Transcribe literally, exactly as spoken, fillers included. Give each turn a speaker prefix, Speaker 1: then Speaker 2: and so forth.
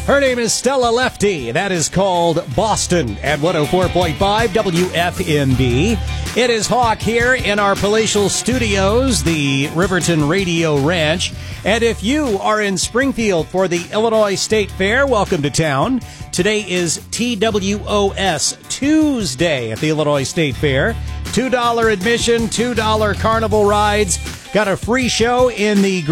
Speaker 1: Her name is Stella Lefty. That is called Boston at one oh four point five W F M B. It is Hawk here in our palatial studios, the Riverton Radio Ranch. And if you are in Springfield for the Illinois State Fair, welcome to town. Today is T W O S Tuesday at the Illinois State Fair. two dollars admission, two dollars carnival rides. Got a free show in the